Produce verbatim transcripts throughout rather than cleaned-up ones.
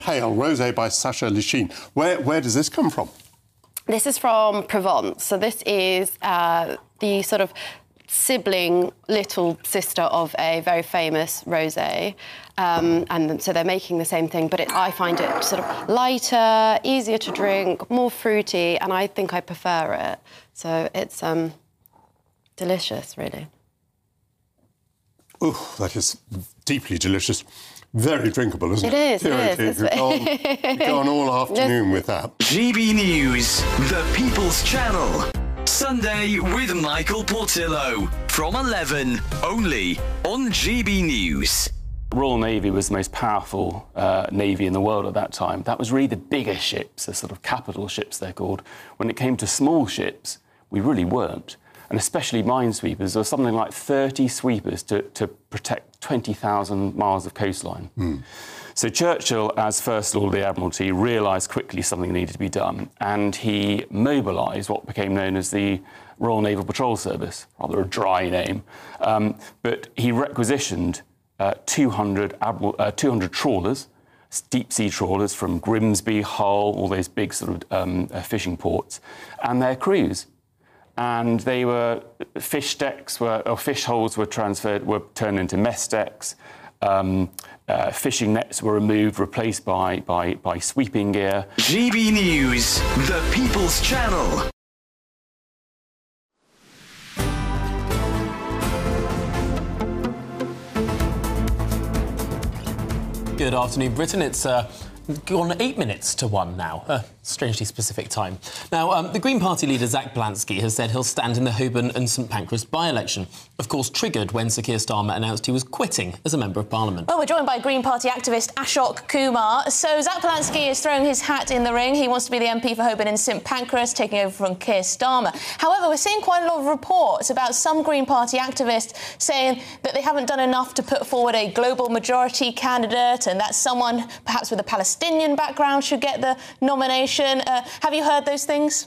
Pale Rosé by Sacha Lichine. Where, where does this come from? This is from Provence. So this is uh, the sort of sibling, little sister of a very famous rosé. Um, and so they're making the same thing, but it, I find it sort of lighter, easier to drink, more fruity, and I think I prefer it. So it's um, delicious, really. Oh, that is deeply delicious. Very drinkable, isn't it? It is, Here it is. You've gone, you've gone all afternoon with that. G B News, the People's Channel. Sunday with Michael Portillo. From eleven, only on G B News. Royal Navy was the most powerful uh, navy in the world at that time. That was really the bigger ships, the sort of capital ships they're called. When it came to small ships, we really weren't. And especially minesweepers, there was something like thirty sweepers to, to protect twenty thousand miles of coastline. Mm. So Churchill, as First Lord of the Admiralty, realised quickly something needed to be done, and he mobilised what became known as the Royal Naval Patrol Service, rather a dry name. Um, but he requisitioned uh, two hundred, uh, two hundred trawlers, deep-sea trawlers from Grimsby, Hull, all those big sort of um, uh, fishing ports, and their crews. And they were, fish decks were, or fish holes were transferred, were turned into mess decks. Um, uh, fishing nets were removed, replaced by, by, by sweeping gear. G B News, the People's Channel. Good afternoon, Britain. It's uh, gone eight minutes to one now. Uh, strangely specific time. Now, um, the Green Party leader, Zach Balansky, has said he'll stand in the Holborn and St Pancras by-election. Of course, triggered when Sir Keir Starmer announced he was quitting as a Member of Parliament. Well, we're joined by Green Party activist Ashok Kumar. So, Zach Balansky is throwing his hat in the ring. He wants to be the M P for Holborn and St Pancras, taking over from Keir Starmer. However, we're seeing quite a lot of reports about some Green Party activists saying that they haven't done enough to put forward a global majority candidate and that someone, perhaps with a Palestinian background, should get the nomination. Uh, have you heard those things?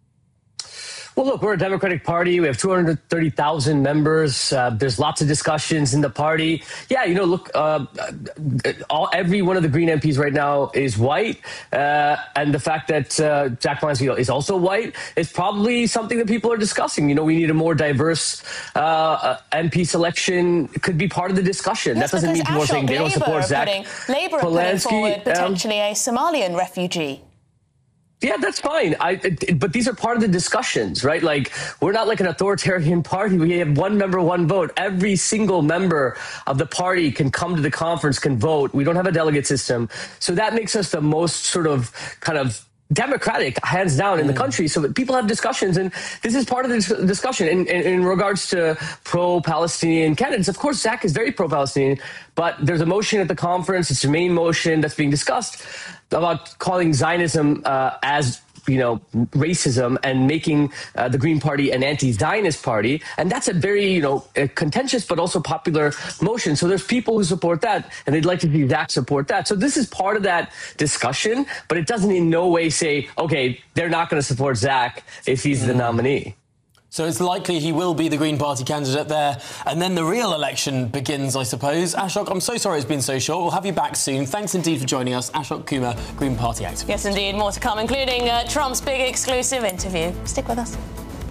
Well, look, we're a Democratic Party. We have two hundred thirty thousand members. Uh, there's lots of discussions in the party. Yeah, you know, look, uh, all, every one of the Green M Ps right now is white. Uh, and the fact that uh, Zach Balansky is also white is probably something that people are discussing. You know, we need a more diverse uh, uh, M P selection. It could be part of the discussion. That's that doesn't mean people are saying they don't support Zach Labour are putting forward potentially um, a Somalian refugee. Yeah, that's fine. I, it, but these are part of the discussions, right? Like, we're not like an authoritarian party. We have one member, one vote. Every single member of the party can come to the conference, can vote. We don't have a delegate system. So that makes us the most sort of kind of democratic, hands down, in the country. So that people have discussions, and this is part of the discussion. In, in, in regards to pro-Palestinian candidates, of course, Zach is very pro-Palestinian, but there's a motion at the conference. It's a main motion that's being discussed about calling Zionism uh, as, you know, racism and making uh, the Green Party an anti-Zionist party. And that's a very, you know, contentious but also popular motion. So there's people who support that, and they'd like to see Zach support that. So this is part of that discussion, but it doesn't in no way say, OK, they're not going to support Zach if he's mm. the nominee. So it's likely he will be the Green Party candidate there. And then the real election begins, I suppose. Ashok, I'm so sorry it's been so short. We'll have you back soon. Thanks indeed for joining us. Ashok Kumar, Green Party activist. Yes, indeed. More to come, including uh, Trump's big exclusive interview. Stick with us.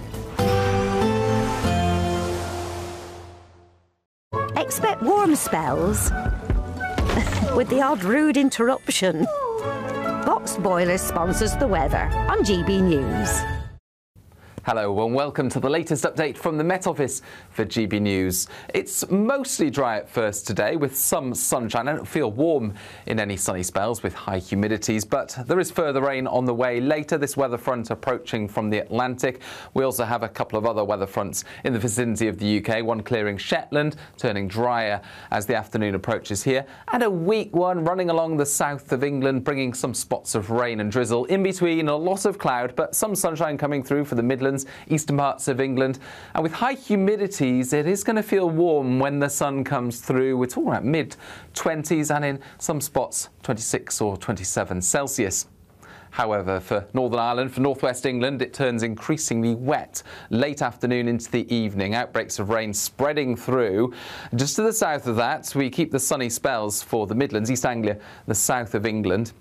Expect warm spells with the odd rude interruption. Box Boilers sponsors the weather on G B News. Hello and welcome to the latest update from the Met Office for G B News. It's mostly dry at first today with some sunshine. I don't feel warm in any sunny spells with high humidities, but there is further rain on the way later. This weather front approaching from the Atlantic. We also have a couple of other weather fronts in the vicinity of the U K, one clearing Shetland, turning drier as the afternoon approaches here, and a weak one running along the south of England, bringing some spots of rain and drizzle. In between, a lot of cloud, but some sunshine coming through for the Midlands, eastern parts of England. And with high humidities, it is going to feel warm when the sun comes through. We're talking about mid twenties and in some spots twenty-six or twenty-seven Celsius. However, for Northern Ireland, for northwest England, it turns increasingly wet late afternoon into the evening. Outbreaks of rain spreading through. Just to the south of that, we keep the sunny spells for the Midlands, East Anglia, the south of England.